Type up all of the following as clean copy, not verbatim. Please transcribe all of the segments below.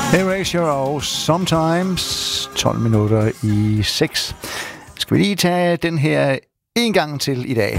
Erasure og Sometimes, 12 minutter i 6. Skal vi lige tage den her en gang til i dag.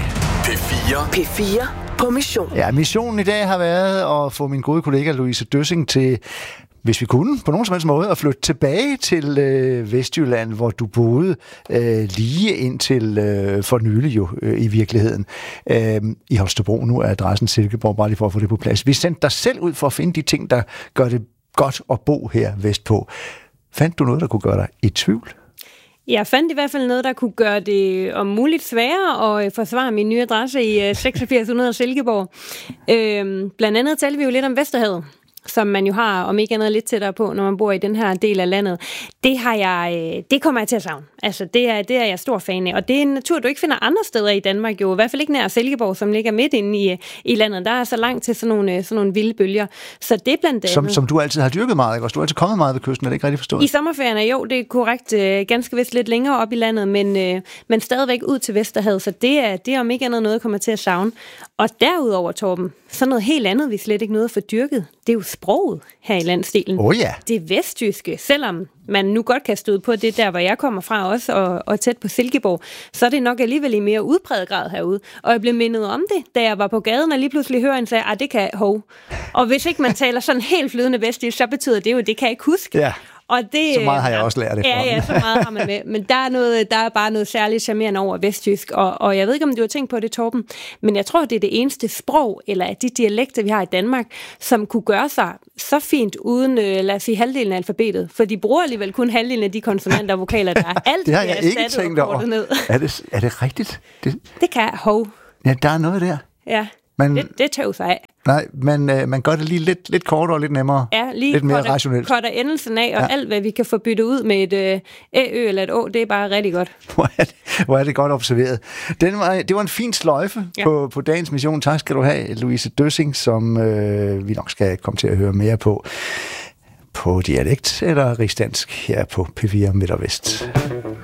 P4 på mission. Ja, missionen i dag har været at få min gode kollega Louise Døssing til, hvis vi kunne, på nogen som helst måde, at flytte tilbage til Vestjylland, hvor du boede lige indtil for nylig jo i virkeligheden. I Holstebro, nu er adressen Silkeborg, bare lige for at få det på plads. Vi sendte dig selv ud for at finde de ting, der gør det godt at bo her vestpå. Fandt du noget, der kunne gøre dig i tvivl? Jeg fandt i hvert fald noget, der kunne gøre det om muligt sværere at forsvare min nye adresse i 8600 Silkeborg. Blandt andet talte vi jo lidt om Vesterhavet, som man jo har, om ikke andet, lidt tættere på, når man bor i den her del af landet. Det kommer jeg til at savne. Altså, det er jeg stor fan af. Og det er en natur, du ikke finder andre steder i Danmark, jo. I hvert fald ikke nær Silkeborg, som ligger midt inde i landet. Der er så langt til sådan nogle vilde bølger. Så det blandt andet... Som du altid har dyrket meget, ikke? Og du har altid kommet meget ved kysten, er det ikke rigtig forstået? I sommerferierne, jo, det er korrekt. Ganske vist lidt længere op i landet, men stadigvæk ud til Vesterhavet. Så det er om ikke andet noget, kommer til at savne. Og derudover, Torben, så noget helt andet, vi slet ikke nåede at få dyrket. Det er jo sproget her i landsdelen. Ja. Det vestjyske, selvom man nu godt kan støde på det der, hvor jeg kommer fra også, og tæt på Silkeborg, så er det nok alligevel i mere udpræget grad herude. Og jeg blev mindet om det, da jeg var på gaden, og lige pludselig hører en sige, det kan hov. Og hvis ikke man taler sådan helt flydende vestjysk, så betyder det jo, det kan jeg ikke huske. Ja. Og det, så meget har jeg også lært det. Ja, så meget har man med. Men der er bare noget særligt charmerende over vestjysk. Og jeg ved ikke, om du har tænkt på det, Torben, men jeg tror, det er det eneste sprog, eller de dialekter, vi har i Danmark, som kunne gøre sig så fint uden, lad os sige, halvdelen af alfabetet. For de bruger alligevel kun halvdelen af de konsonanter og vokaler, der er. Alt det har jeg ikke tænkt over. Er det rigtigt? Det kan jeg. Hov. Ja, der er noget der. Ja. Det tager sig af. Nej, men man gør det lige lidt kortere og lidt nemmere. Ja, lidt mere rationelt. Korter endelsen af, og alt, hvad vi kan få byttet ud med et æ eller et å, det er bare rigtig godt. Hvor er det godt observeret. Det var en fin sløjfe på dagens mission. Tak skal du have, Louise Døssing, som vi nok skal komme til at høre mere på dialekt eller rigsdansk her på P4 Midt og Vest.